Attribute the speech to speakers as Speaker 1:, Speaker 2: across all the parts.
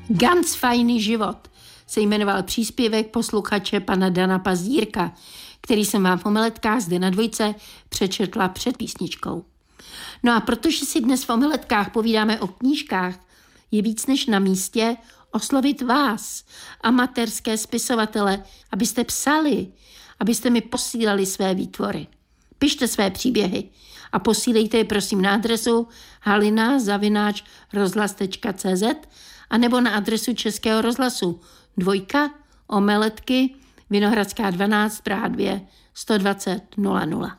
Speaker 1: Ganz fajný život se jmenoval příspěvek posluchače pana Dana Pazdírka, který jsem vám v Omeletkách zde na Dvojce přečetla před písničkou. No a protože si dnes v Omeletkách povídáme o knížkách, je víc než na místě oslovit vás, amatérské spisovatele, abyste psali, abyste mi posílali své výtvory. Pište své příběhy a posílejte je prosím na adresu halina@rozhlas.cz a nebo na adresu Českého rozhlasu 2 Omeletky, Vinohradská 12, Praha 2, 120 00.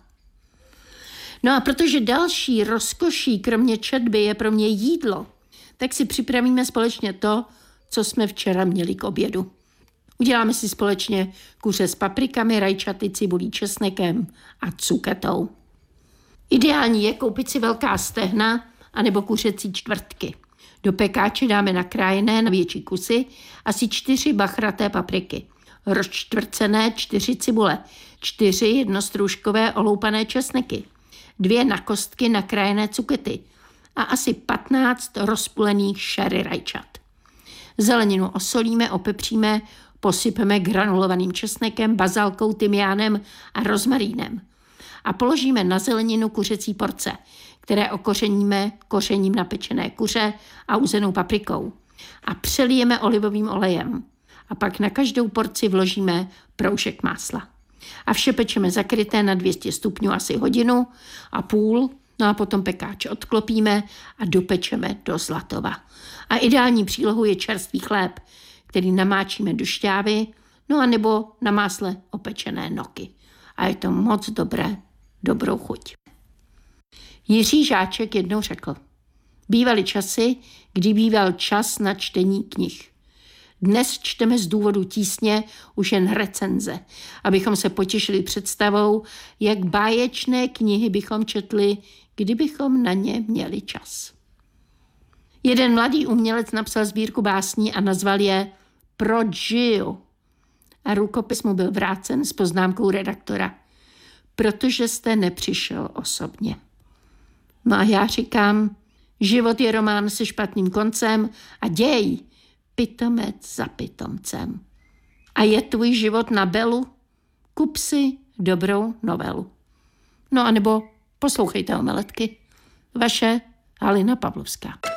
Speaker 1: No a protože další rozkoší kromě četby je pro mě jídlo, tak si připravíme společně to, co jsme včera měli k obědu. Uděláme si společně kuře s paprikami, rajčaty, cibulí, česnekem a cuketou. Ideální je koupit si velká stehna anebo kuřecí čtvrtky. Do pekáče dáme nakrájené na větší kusy asi 4 bachraté papriky, rozčtvrcené 4 cibule, 4 jednostrůžkové oloupané česneky, 2 na kostky nakrájené cukety a asi 15 rozpulených šary rajčat. Zeleninu osolíme, opepříme, posypeme granulovaným česnekem, bazalkou, tymiánem a rozmarínem. A položíme na zeleninu kuřecí porce, které okořeníme kořením napečené kuře a uzenou paprikou. A přelijeme olivovým olejem. A pak na každou porci vložíme proužek másla. A vše pečeme zakryté na 200 stupňů asi 1,5 hodiny, no a potom pekáč odklopíme a dopečeme do zlatova. A ideální přílohou je čerstvý chléb, který namáčíme do šťávy, no a nebo na másle opečené noky. A je to moc dobrou chuť. Jiří Žáček jednou řekl: bývaly časy, kdy býval čas na čtení knih. Dnes čteme z důvodu tísně už jen recenze, abychom se potěšili představou, jak báječné knihy bychom četli, kdybychom na ně měli čas. Jeden mladý umělec napsal sbírku básní a nazval je Proč žiju? A rukopis mu byl vrácen s poznámkou redaktora: protože jste nepřišel osobně. No a já říkám, život je román se špatným koncem a děj pitomec za pitomcem. A je tvůj život na belu? Kup si dobrou novelu. No a nebo poslouchejte Omeletky. Vaše Halina Pavlovská.